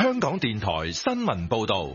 香港電台新聞報道。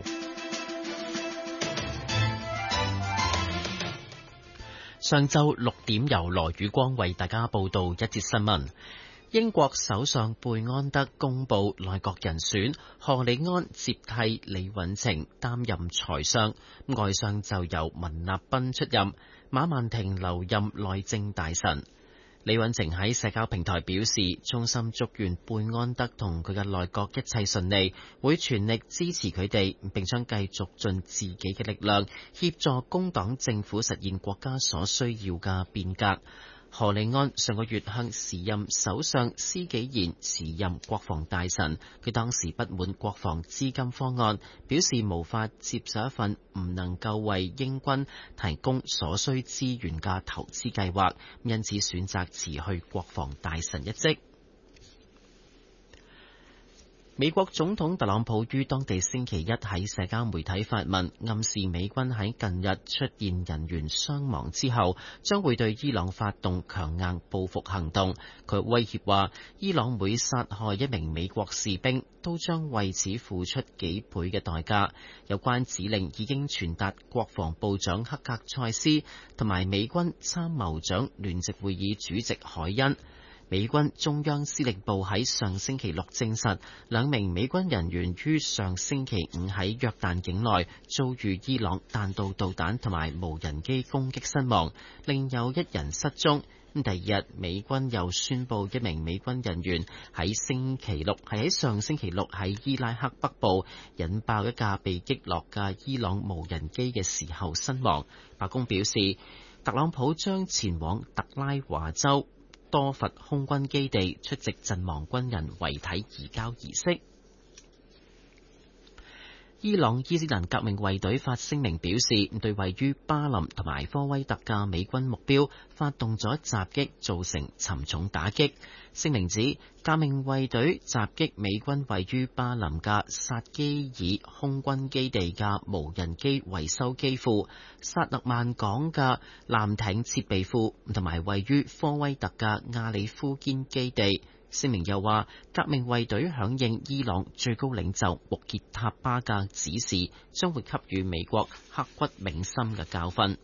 上晝6點，由羅宇光為大家報道一節新聞。英國首相貝安德公布內閣人選，賀里安接替李允晴擔任財相，外相就由文立賓出任，馬曼婷留任內政大臣。李允晴喺社交平台表示，衷心祝願貝安德同佢嘅內閣一切順利，會全力支持佢哋，並將繼續盡自己嘅力量協助工黨政府實現國家所需要嘅變革。賀里安上個月向時任首相施紀賢辭任國防大臣，佢當時不滿國防資金方案，表示無法接受一份唔能夠為英軍提供所需資源嘅投資計劃，因此選擇辭去國防大臣一職。美國總統特朗普於當地星期一喺社交媒體發文，暗示美軍喺近日出現人員傷亡之後，將會對伊朗發動強硬報復行動。佢威脅話，伊朗每殺害一名美國士兵，都將為此付出幾倍嘅代價。有關指令已經傳達國防部長克格塞斯同埋美軍參謀長聯席會議主席海恩。美軍中央司令部喺上星期六證實，2名美軍人員於上星期五喺約旦境內遭遇伊朗彈道導彈同埋無人機攻擊身亡，另有1人失蹤。第二日，美軍又宣布1名美軍人員喺上星期六喺伊拉克北部引爆一架被擊落嘅伊朗無人機嘅時候身亡。白宮表示，特朗普將前往特拉華州多佛空軍基地出席陣亡軍人遺體移交儀式。伊朗伊斯蘭革命衛隊發聲明表示，對位於巴林同埋科威特嘅美軍目標發動咗襲擊，造成沉重打擊。聲明指，革命衛隊襲擊美軍位於巴林嘅薩基爾空軍基地嘅無人機維修機庫、薩勒曼港嘅艦艇設備庫同埋位於科威特嘅亞里夫堅基地。聲明又話，革命衛隊響應伊朗最高領袖穆傑塔巴嘅指示，將會給予美國刻骨銘心嘅教訓。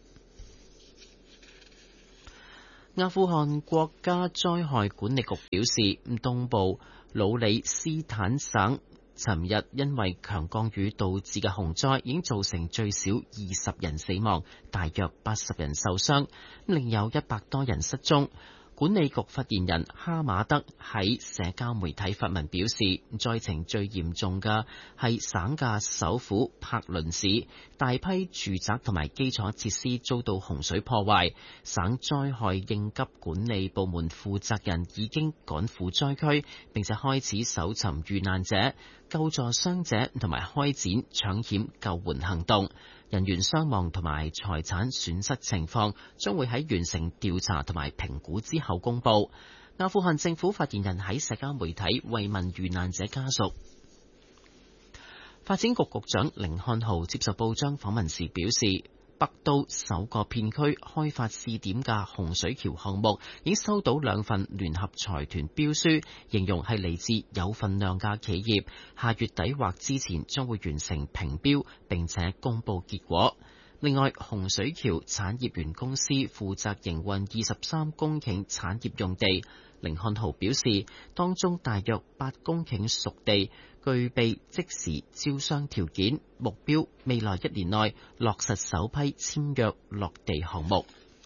阿富汗國家災害管理局表示，東部魯里斯坦省尋日因為強降雨導致嘅洪災已經造成最少20人死亡，大約80人受傷，另有100多人失蹤。管理局發言人哈馬德喺社交媒體發文表示，災情最嚴重嘅係省嘅首府柏倫市，大批住宅同埋基礎設施遭到洪水破壞。省災害應急管理部門負責人已經趕赴災區，並且開始搜尋遇難者、救助傷者同埋開展搶險救援行動。人員傷亡同埋財產損失情況將會喺完成調查同埋評估之後公佈。阿富汗政府發言人喺社交媒體慰問遇難者家屬。發展局局長甯漢豪接受報章訪問時表示，北都首個片區開發試點嘅洪水橋項目已經收到2份聯合財團標書，形容係嚟自有份量嘅企業，下月底或之前將會完成評標並且公佈結果。另外，洪水橋產業園公司負責營運23公頃產業用地。甯漢豪表示，當中大約8公頃熟地具備即時招商條件，目標未來1年內落實首批簽約落地項目。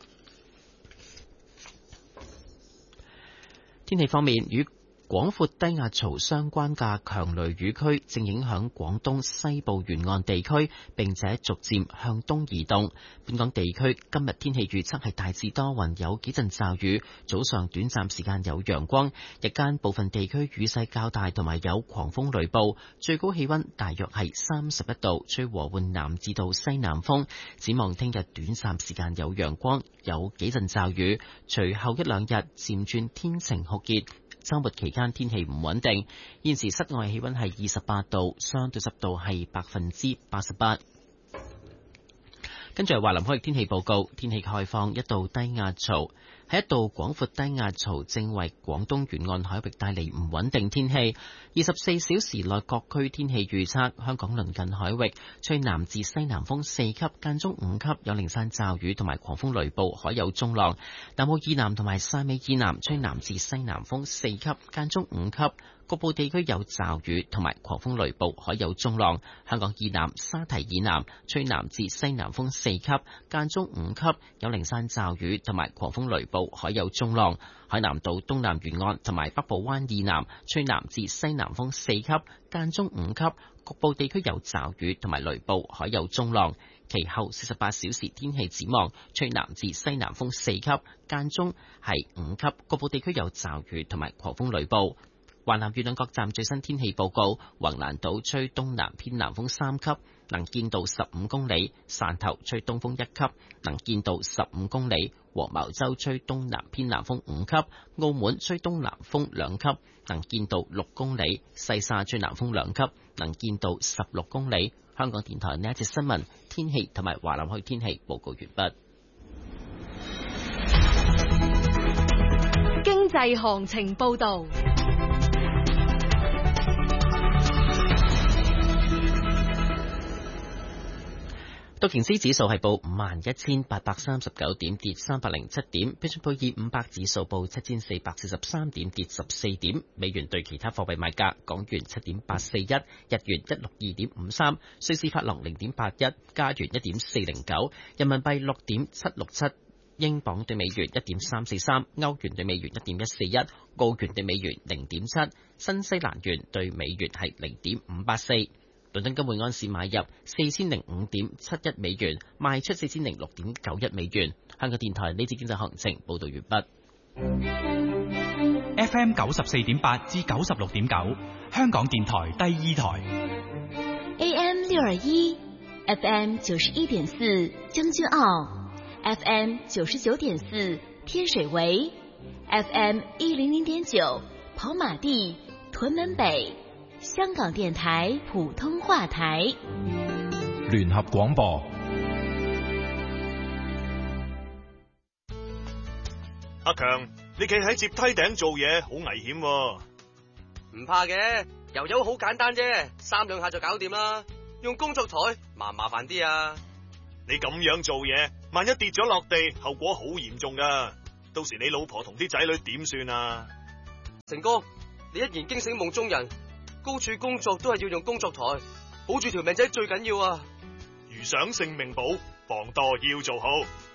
天氣方面，與廣闊低壓槽相關嘅強雷雨區正影響廣東西部沿岸地區，並且逐漸向東移動。本港地區今日天氣預測係大致多雲，有幾陣驟雨，早上短暫時間有陽光，日間部分地區雨勢較大，同埋有狂風雷暴，最高氣溫大約係31度，吹和緩南至到西南風。展望聽日短暫時間有陽光，有幾陣驟雨，隨後1-2日漸轉天晴酷熱。周末期間天氣唔穩定，現時室外氣溫係28度，相對濕度係88%。跟住係華南海域天氣報告，天氣概況，一道低壓槽係一道廣闊低壓槽正為廣東沿岸海域帶嚟唔穩定天氣。24小時內各區天氣預測：香港鄰近海域吹南至西南風4級，間中5級，有零散驟雨同埋狂風雷暴，海有中浪。南澳以南同埋汕尾以南吹南至西南風4級，間中5級。局部地區有驟雨同埋狂風雷暴，海有中浪。香港以南、沙堤以南吹南至西南風4級，間中5級，有零散驟雨同埋狂風雷暴，海有中浪。海南島東南沿岸同埋北部灣以南吹南至西南風4級，間中5級，局部地區有驟雨同埋雷暴，海有中浪。其後48小時天氣展望，吹南至西南風4級，間中係5級，局部地區有驟雨同埋狂風雷暴。華南沿岸各站最新天氣報告：橫瀾島吹東南偏南風3級，能見度15公里；汕頭吹東風1級，能見度15公里；黃茅洲吹東南偏南風5級；澳門吹東南風2級，能見度6公里；西沙吹南風2級，能見度16公里。香港電台呢一節新聞天氣同埋華南區天氣報告完畢。 經濟行情報導。 道瓊斯指數係報51,839點，跌307點；標準普爾500指數報7,443點，跌14點。美元對其他貨幣賣價：港元7.841，日元162.53，瑞士法郎0.81，加元1.409，人民幣6.767。英鎊對美元1.343，歐元對美元1.141，澳元對美元0.7，新西蘭元對美元係0.584。倫敦金每安士買入4005.71美元，賣出4006.91美元。香港電台呢節經濟行情報道完畢。 FM 94.8至96.9，香港電台第二台。 AM 621 ，FM 91.4將軍澳，FM 99.4天水圍，FM 100.9跑馬地、屯門北。香港電台普通話台聯合廣播。 阿強，你企喺接梯頂做嘢好危險喎。 唔怕嘅，油油好簡單啫，3兩下就搞掂啦。用工作台麻煩啲啊。 你咁樣做嘢，萬一跌咗落地，後果好嚴重噶。到時你老婆同啲仔女點算啊？ 成哥，你一言驚醒夢中人。高處工作都係要用工作台，保住條命仔最緊要啊！ 如想性命保，防墮要做好。